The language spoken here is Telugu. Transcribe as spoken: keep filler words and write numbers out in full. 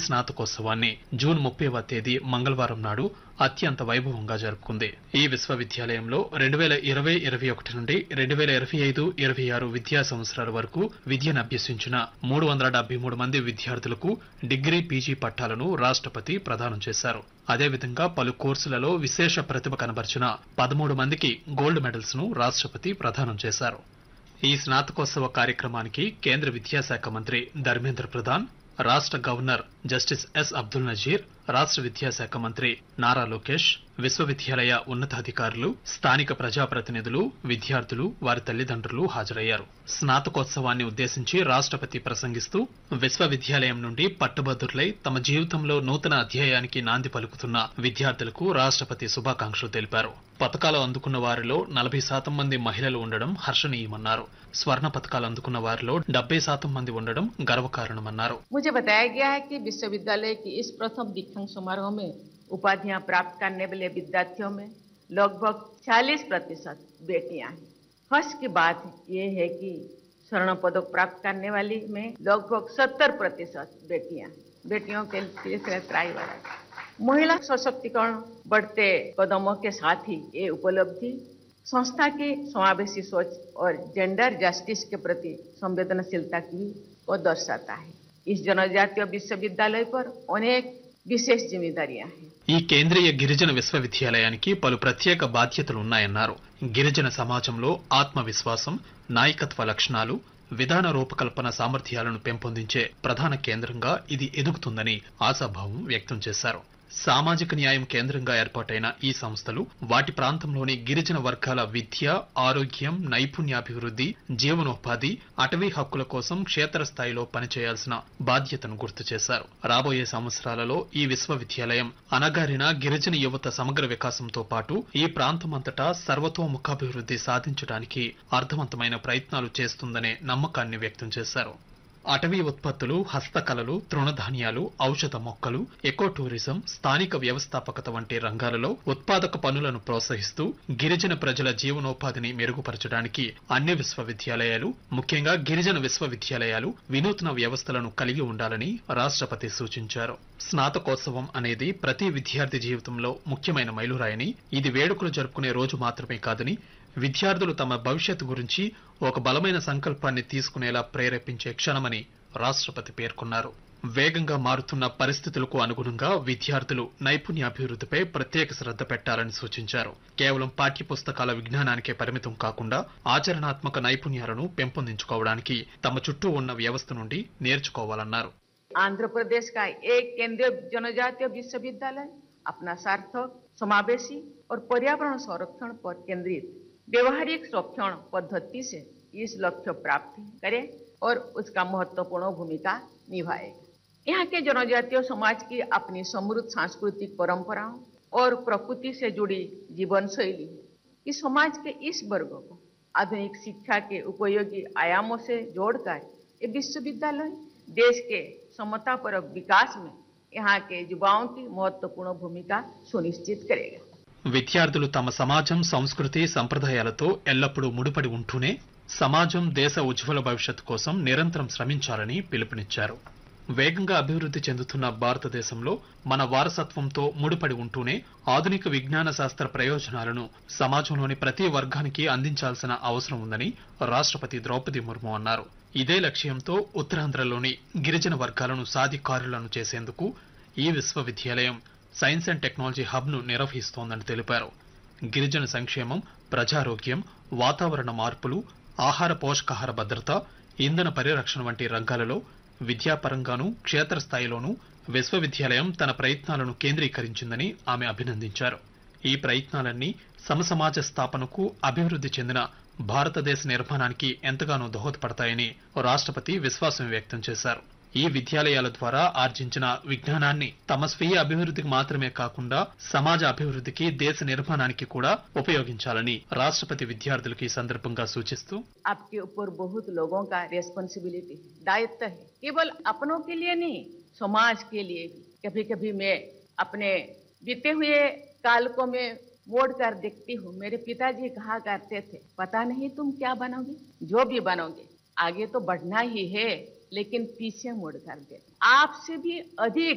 స్నాతకోత్సవాన్ని జూన్ ముప్పైవ తేదీ మంగళవారం నాడు అత్యంత వైభవంగా జరుపుకుంది. ఈ విశ్వవిద్యాలయంలో రెండు వేల ఇరవై ఇరవై ఒకటి నుండి రెండు వేల ఇరవై ఐదు ఇరవై ఆరు విద్యా సంవత్సరాల వరకు విద్యను అభ్యసించిన మూడు వందల డెబ్బై మూడు మంది విద్యార్థులకు డిగ్రీ పీజీ పట్టాలను రాష్ట్రపతి ప్రదానం చేశారు. అదేవిధంగా పలు కోర్సులలో విశేష ప్రతిభ కనబర్చిన పదమూడు మందికి గోల్డ్ మెడల్స్ ను రాష్ట్రపతి ప్రదానం చేశారు. ఈ స్నాతకోత్సవ కార్యక్రమానికి కేంద్ర విద్యాశాఖ మంత్రి ధర్మేంద్ర ప్రధాన్, రాష్ట్ర governor justice yes Abdul Nazir, రాష్ట్ర విద్యాశాఖ మంత్రి నారా లోకేష్, విశ్వవిద్యాలయ ఉన్నతాధికారులు, స్థానిక ప్రజాప్రతినిధులు, విద్యార్థులు, వారి తల్లిదండ్రులు హాజరయ్యారు. స్నాతకోత్సవాన్ని ఉద్దేశించి రాష్ట్రపతి ప్రసంగిస్తూ విశ్వవిద్యాలయం నుండి పట్టభద్రులై తమ జీవితంలో నూతన అధ్యాయానికి నాంది పలుకుతున్న విద్యార్థులకు రాష్ట్రపతి శుభాకాంక్షలు తెలిపారు. పతకాలు అందుకున్న వారిలో నలభై శాతం మంది మహిళలు ఉండడం హర్షణీయమన్నారు. స్వర్ణ పతకాలు అందుకున్న వారిలో డెబ్బై శాతం మంది ఉండడం గర్వకారణమన్నారు. मुझे बताया गया है कि विश्वविद्यालय की इस प्रथम दीक्षांत समारोह में उपाधियां प्राप्त करने वाले विद्यार्थियों में लगभग चालीस प्रतिशत बेटियां हैं। हर्ष की बात यह है कि स्वर्ण पदक प्राप्त करने वाली में लगभग सत्तर प्रतिशत बेटियां बेटियों के लिए त्राई वाला महिला सशक्तिकरण बढ़ते कदमों के साथ ही ये उपलब्धि संस्था की समावेशी सोच और जेंडर जस्टिस के प्रति संवेदनशीलता की को दर्शाता है। इस जनजातीय विश्वविद्यालय पर अनेक విశేష జిమ్మేదారియా ఈ కేంద్రీయ గిరిజన విశ్వవిద్యాలయానికి పలు ప్రత్యేక బాధ్యతలు ఉన్నాయన్నారు. గిరిజన సమాజంలో ఆత్మవిశ్వాసం, నాయకత్వ లక్షణాలు, విధాన రూపకల్పన సామర్థ్యాలను పెంపొందించే ప్రధాన కేంద్రంగా ఇది ఎదుగుతుందని ఆశాభావం వ్యక్తం చేశారు. సామాజిక న్యాయం కేంద్రంగా ఏర్పాటైన ఈ సంస్థలు వాటి ప్రాంతంలోని గిరిజన వర్గాల విద్య, ఆరోగ్యం, నైపుణ్యాభివృద్ధి, జీవనోపాధి, అటవీ హక్కుల కోసం క్షేత్రస్థాయిలో పనిచేయాల్సిన బాధ్యతను గుర్తు చేశారు. రాబోయే సంవత్సరాలలో ఈ విశ్వవిద్యాలయం అణగారిన గిరిజన యువత సమగ్ర వికాసంతో పాటు ఈ ప్రాంతమంతటా సర్వతోముఖాభివృద్ధి సాధించడానికి అర్థవంతమైన ప్రయత్నాలు చేస్తుందనే నమ్మకాన్ని వ్యక్తం చేశారు. అటవీ ఉత్పత్తులు, హస్తకళలు, తృణధాన్యాలు, ఔషధ మొక్కలు, ఎకో టూరిజం, స్థానిక వ్యవస్థాపకత వంటి రంగాలలో ఉత్పాదక పనులను ప్రోత్సహిస్తూ గిరిజన ప్రజల జీవనోపాధిని మెరుగుపరచడానికి అన్ని విశ్వవిద్యాలయాలు, ముఖ్యంగా గిరిజన విశ్వవిద్యాలయాలు వినూత్న వ్యవస్థలను కలిగి ఉండాలని రాష్ట్రపతి సూచించారు. స్నాతకోత్సవం అనేది ప్రతి విద్యార్థి జీవితంలో ముఖ్యమైన మైలురాయని, ఇది వేడుకలు జరుపుకునే రోజు మాత్రమే కాదని, విద్యార్థులు తమ భవిష్యత్తు గురించి ఒక బలమైన సంకల్పాన్ని తీసుకునేలా ప్రేరేపించే క్షణమని రాష్ట్రపతి పేర్కొన్నారు. వేగంగా మారుతున్న పరిస్థితులకు అనుగుణంగా విద్యార్థులు నైపుణ్యాభివృద్ధిపై ప్రత్యేక శ్రద్ధ పెట్టాలని సూచించారు. కేవలం పాఠ్యపుస్తకాల విజ్ఞానానికే పరిమితం కాకుండా ఆచరణాత్మక నైపుణ్యాలను పెంపొందించుకోవడానికి తమ చుట్టూ ఉన్న వ్యవస్థ నుండి నేర్చుకోవాలన్నారు. आंध्रप्रदेश का एक केंद्रीय जनजातीय विश्वविद्यालय अपना सार्थक, समावेशी और पर्यावरण संरक्षण पर केंद्रित व्यवहारिक संरक्षण पद्धति से इस लक्ष्य प्राप्त करे और उसका महत्वपूर्ण भूमिका निभाएगा। यहाँ के जनजातीय समाज की अपनी समृद्ध सांस्कृतिक परंपराओं और प्रकृति से जुड़ी जीवन शैली है कि समाज के इस वर्ग को आधुनिक शिक्षा के उपयोगी आयामों से जोड़कर ये विश्वविद्यालय देश के समतापरक विकास में यहाँ के युवाओं की महत्वपूर्ण भूमिका सुनिश्चित करेगा। విద్యార్థులు తమ సమాజం, సంస్కృతి, సంప్రదాయాలతో ఎల్లప్పుడూ ముడిపడి ఉంటూనే సమాజం, దేశ ఉజ్వల భవిష్యత్తు కోసం నిరంతరం శ్రమించాలని పిలుపునిచ్చారు. వేగంగా అభివృద్ధి చెందుతున్న భారతదేశంలో మన వారసత్వంతో ముడిపడి ఉంటూనే ఆధునిక విజ్ఞాన శాస్త్ర ప్రయోజనాలను సమాజంలోని ప్రతి వర్గానికి అందించాల్సిన అవసరం ఉందని రాష్ట్రపతి ద్రౌపది ముర్ము అన్నారు. ఇదే లక్ష్యంతో ఉత్తరాంధ్రలోని గిరిజన వర్గాలను సాధికారులను చేసేందుకు ఈ విశ్వవిద్యాలయం సైన్స్ అండ్ టెక్నాలజీ హబ్ ను నిర్వహిస్తోందని తెలిపారు. గిరిజన సంక్షేమం, ప్రజారోగ్యం, వాతావరణ మార్పులు, ఆహార పోషకాహార భద్రత, ఇంధన పరిరక్షణ వంటి రంగాలలో విద్యాపరంగానూ క్షేత్రస్థాయిలోనూ విశ్వవిద్యాలయం తన ప్రయత్నాలను కేంద్రీకరించిందని ఆమె అభినందించారు. ఈ ప్రయత్నాలన్నీ సమసమాజ స్థాపనకు, అభివృద్ధి చెందిన భారతదేశ నిర్మాణానికి ఎంతగానో దోహదపడతాయని రాష్ట్రపతి విశ్వాసం వ్యక్తం చేశారు. ఈ విద్యాలయాల ద్వారా ఆర్జించిన విజ్ఞానాన్ని తమ స్వీయ అభివృద్ధికి మాత్రమే కాకుండా సమాజ అభివృద్ధికి, దేశ నిర్మాణానికి కూడా ఉపయోగించాలని రాష్ట్రపతి విద్యార్థులకు ఈ సందర్భంగా సూచిస్తూ आपके ऊपर बहुत लोगों का रेस्पॉन्सिबिलिटी दायित्व है, केवल अपनों के लिए नहीं, समाज के लिए भी। कभी कभी मैं अपने बीते हुए काल को मैं मोड़ कर देखती हूँ। मेरे पिताजी कहा करते थे, पता नहीं तुम क्या बनोगे, जो भी बनोगे आगे तो बढ़ना ही है, लेकिन पीछे मुड़ कर दे। आपसे भी अधिक